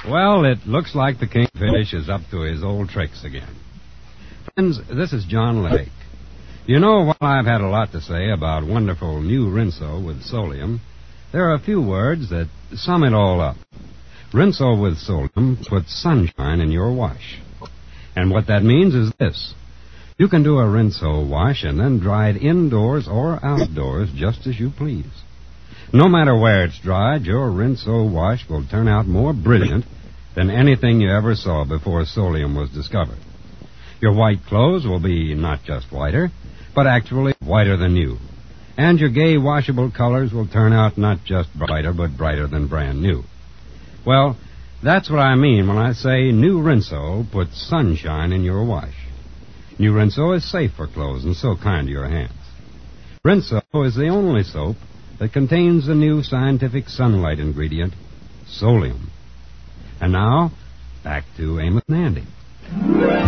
Well, it looks like the Kingfish is up to his old tricks again. Friends, this is John Lake. You know, while I've had a lot to say about wonderful new Rinso with Solium, there are a few words that sum it all up. Rinso with Solium puts sunshine in your wash. And what that means is this. You can do a Rinso wash and then dry it indoors or outdoors just as you please. No matter where it's dried, your Rinso wash will turn out more brilliant than anything you ever saw before Solium was discovered. Your white clothes will be not just whiter, but actually whiter than new. And your gay washable colors will turn out not just brighter, but brighter than brand new. Well, that's what I mean when I say new Rinso puts sunshine in your wash. New Rinso is safe for clothes and so kind to your hands. Rinso is the only soap that contains the new scientific sunlight ingredient, Solium. And now, back to Amos and Andy.